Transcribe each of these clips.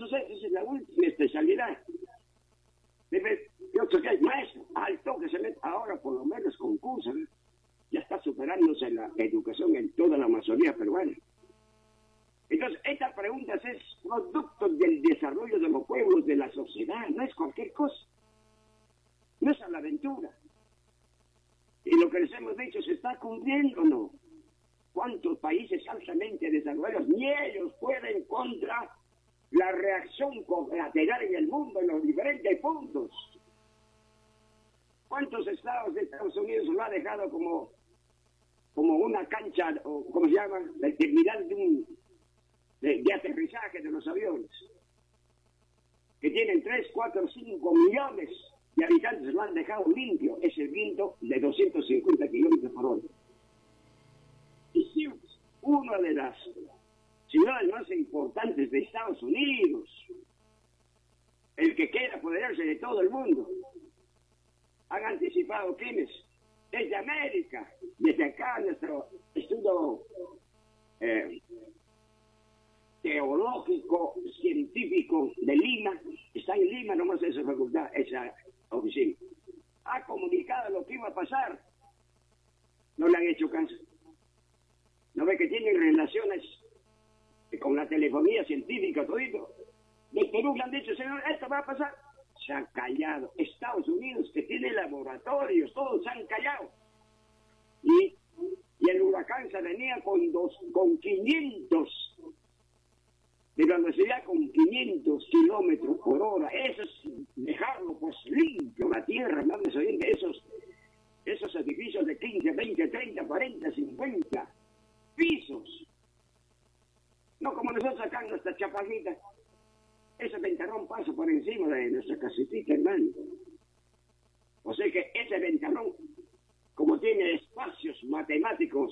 esa es la última especialidad. Yo creo que hay maestro alto que se mete ahora, por lo menos concurso, ¿no? Ya está superándose la educación en toda la Amazonía peruana. Entonces, esta pregunta es producto del desarrollo de los pueblos, de la sociedad, no es cualquier cosa. No es a la aventura. Y lo que les hemos dicho, ¿se está cumpliendo o no? ¿Cuántos países altamente desarrollados ni ellos pueden contra la reacción colateral en el mundo, en los diferentes puntos? ¿Cuántos estados de Estados Unidos lo ha dejado como una cancha, o como se llama, la terminal de aterrizaje de los aviones? Que tienen 3, 4, 5 millones de habitantes, lo han dejado limpio. Es el viento de 250 kilómetros por hora. Y si una de las ciudades más importantes de Estados Unidos, el que quiera apoderarse de todo el mundo, han anticipado quiénes, desde América, desde acá nuestro estudio teológico, científico de Lima, está en Lima nomás esa facultad, esa oficina, ha comunicado lo que iba a pasar. No le han hecho caso. ¿No ve que tienen relaciones con la telefonía científica, todito? De Perú le han dicho, señor, esto va a pasar. Se han callado. Estados Unidos, que tiene laboratorios, todos se han callado. Y el huracán se venía con 500 de velocidad, con 500 kilómetros por hora. Eso es dejarlo pues limpio, la tierra, ¿no? Esos edificios de 15, 20, 30, 40, 50 pisos. No como nosotros acá en nuestra chapajita. Ese ventarrón pasa por encima de nuestra casetita, hermano. O sea que ese ventarrón, como tiene espacios matemáticos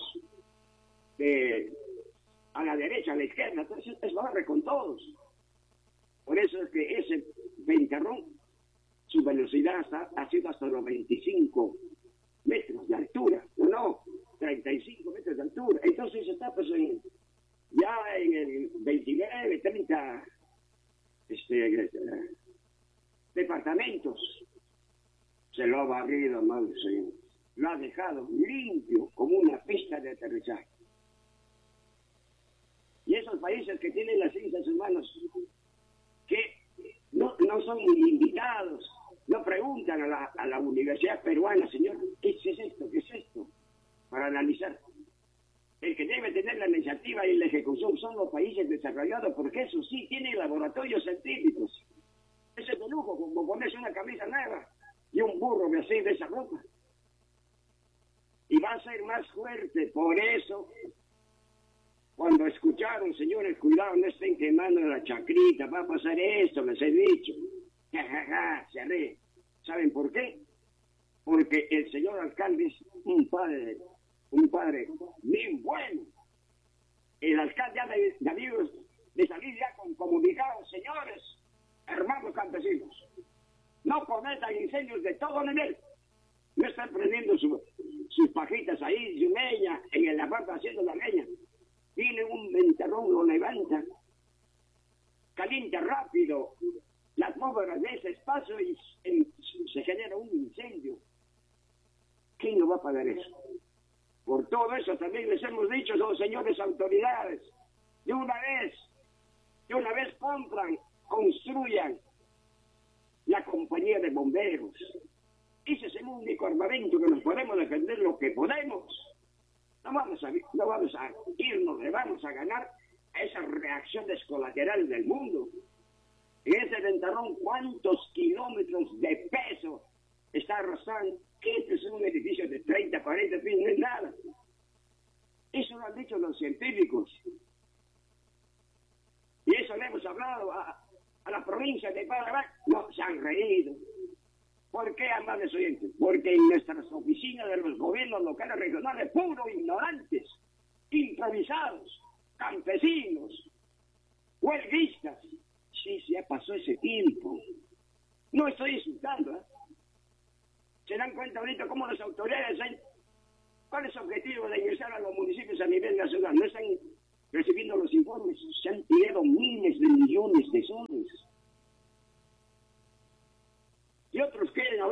a la derecha, a la izquierda, entonces es barre con todos. Por eso es que ese ventarrón, su velocidad ha sido hasta los 25 metros de altura, no, 35 metros de altura. Entonces está pues ya en el 29, 30 departamentos. Se lo ha barrido, hermano, señor. Lo ha dejado limpio como una pista de aterrizaje. Y esos países que tienen las islas, hermanos, que no son invitados, no preguntan a la universidad peruana, señor, ¿qué es esto? ¿Qué es esto? Para analizar. El que debe tener la iniciativa y la ejecución son los países desarrollados, porque eso sí, tienen laboratorios científicos. Ese es de lujo, como ponerse una camisa nueva y un burro de así, de esa ropa. Y va a ser más fuerte. Por eso, cuando escucharon, señores, cuidado, no estén quemando la chacrita, va a pasar esto, les he dicho. Ja, ja, ja, se ríe. ¿Saben por qué? Porque el señor alcalde es un padre bien bueno. El alcalde ha de salir ya con comunicados, señores, hermanos campesinos, no cometan incendios de todo nivel. No están prendiendo sus pajitas ahí, su leña, en la parte haciendo la leña. Viene un ventarrón, lo levanta, calienta rápido la atmósfera de ese espacio y se genera un incendio. ¿Quién no va a pagar eso? Por todo eso también les hemos dicho, los señores autoridades, de una vez construyan la compañía de bomberos. Ese es el único armamento que nos podemos defender lo que podemos. No vamos a irnos, le vamos a ganar a esas reacciones colaterales del mundo. En ese ventarrón, ¿cuántos kilómetros de peso está arrastrando? Este es un edificio de 30, 40 pisos, no es nada. Eso lo han dicho los científicos. Y eso le hemos hablado a la provincia de Panamá. No, se han reído. ¿Por qué, amables oyentes? Porque en nuestras oficinas de los gobiernos locales regionales, puros ignorantes, improvisados, campesinos, huelguistas. Sí, ya pasó ese tiempo. No estoy insultando, ¿eh? ¿Se dan cuenta ahorita cómo las autoridades cuál es el objetivo de ingresar a los municipios a nivel nacional? No están recibiendo los informes. Se han tirado miles de millones de soles.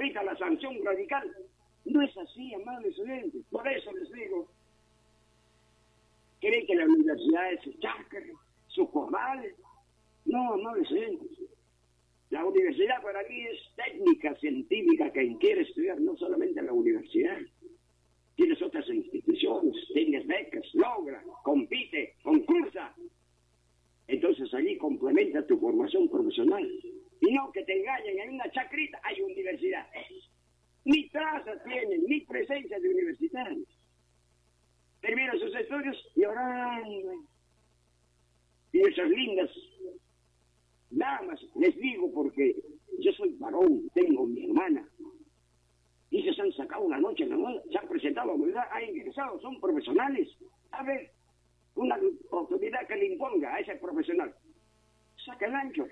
ahorita la sanción radical. No es así, amables oyentes. Por eso les digo, ¿creen que la universidad es su chácara, su corral? No, amables oyentes. La universidad para mí es técnica científica. Quien quiere estudiar, no solamente en la universidad. Tienes otras instituciones, tienes becas, logra, compite, concursa. Entonces allí complementa tu formación profesional. Y no que te engañen en una chacrita, hay universidad. Ni trazas tienen, ni presencia de universitarios. Terminan sus estudios llorando. Y esas lindas damas, les digo porque yo soy varón, tengo mi hermana. Y se han sacado una noche en la moda, se han presentado a la unidad, han ingresado, son profesionales. A ver, una autoridad que le imponga a ese profesional. Saca el ancho.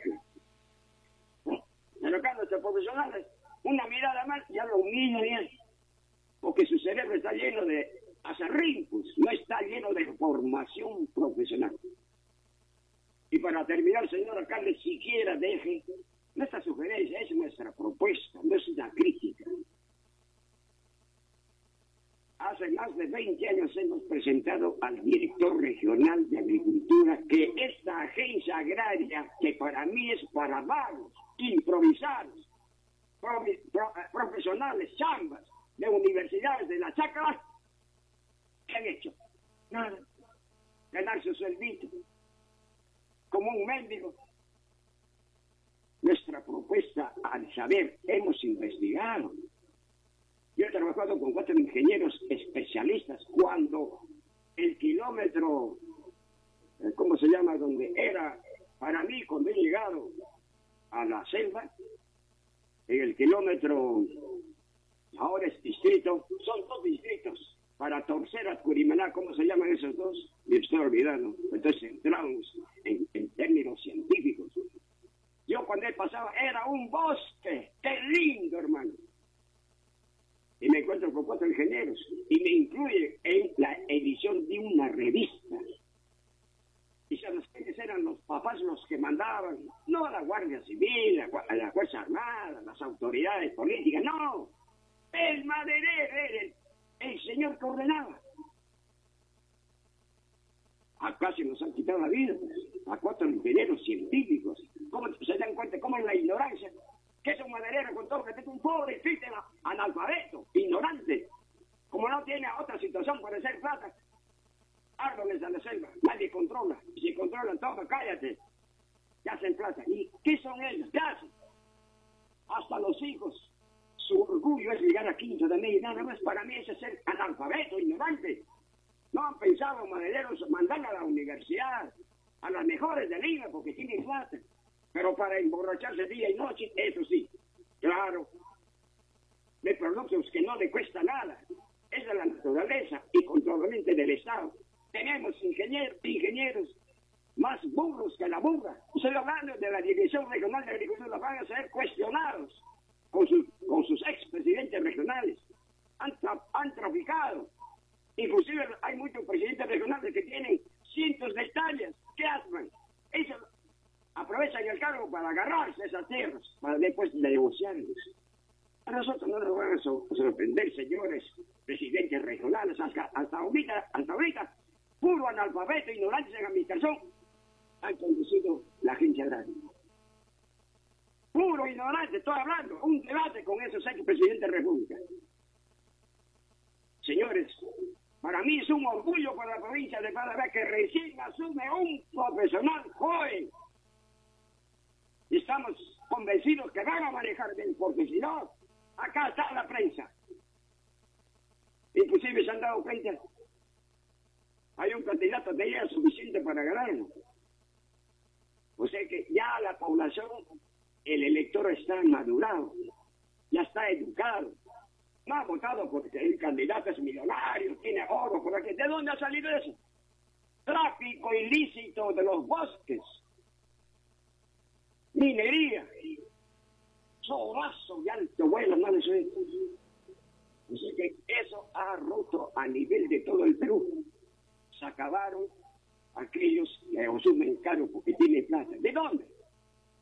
Pero cuando estos profesionales, una mirada más, ya lo humilla bien. Porque su cerebro está lleno de azarrincos, no está lleno de formación profesional. Y para terminar, señor alcalde, siquiera deje nuestra sugerencia, es nuestra propuesta, no es una crítica. Hace más de 20 años hemos presentado al director regional de Agricultura que esta agencia agraria, que para mí es para vagos, improvisados, profesionales, chambas, de universidades de la chácara, ¿qué han hecho? Nada. Ganar su sueldito, como un mendigo. Nuestra propuesta, al saber, hemos investigado. Yo he trabajado con 4 ingenieros especialistas cuando el kilómetro, ¿cómo se llama? Donde era, para mí, cuando he llegado a la selva, en el kilómetro, ahora es distrito, son 2 distritos, para Torcera, Curimaná, ¿cómo se llaman esos 2? Me estoy olvidando. Entonces entramos en términos científicos. Yo cuando he pasado era un bosque, qué lindo, hermano. Y me encuentro con 4 ingenieros y me incluye en la edición de una revista. Y sabes que eran los papás los que mandaban, no a la Guardia Civil, a la Fuerza Armada, las autoridades políticas, no. El maderero era el señor que ordenaba. Acá se nos han quitado la vida a 4 ingenieros científicos. ¿Cómo se dan cuenta? ¿Cómo es la ignorancia? Que es un maderero con todo que es un pobre, triste, analfabeto, ignorante. Como no tiene otra situación para hacer plata, árboles a la selva, nadie controla. Y si controlan, toma, cállate. Ya hacen plata. ¿Y qué son ellos? ¿Qué hacen? Hasta los hijos. Su orgullo es llegar a quinto de medio. Nada más para mí es ser analfabeto, ignorante. No han pensado madereros mandar a la universidad, a las mejores de Lima, porque tienen plata. Pero para emborracharse día y noche, eso sí, claro, de productos que no le cuesta nada. Es de la naturaleza y controlamente del Estado. Tenemos ingenieros más burros que la burra. Estoy hablando de la Dirección Regional de Agricultura, van a ser cuestionados con sus expresidentes regionales. Han traficado. Inclusive hay muchos presidentes regionales que tienen cientos de hectáreas. ¿Qué hacen? Eso aprovechan el cargo para agarrarse esas tierras, para después negociarlos. A nosotros no nos van a sorprender, señores presidentes regionales, hasta ahorita, puro analfabeto, ignorantes en administración, han conducido la agencia agraria. Puro ignorante, estoy hablando, un debate con esos expresidentes de República. Señores, para mí es un orgullo para la provincia de Panamá que recién asume un profesional joven. Y estamos convencidos que van a manejar bien, porque si no, acá está la prensa. Inclusive se han dado cuenta, hay un candidato que ya es suficiente para ganarlo. O sea que ya la población, el elector está madurado, ya está educado. No ha votado porque el candidato es millonario, tiene oro, por aquí. ¿De dónde ha salido eso? Tráfico ilícito de los bosques, minería, sobrazo de alto vuelo, no les sé. Así que eso ha roto a nivel de todo el Perú. Se acabaron aquellos que consumen caro porque tienen plata. ¿De dónde?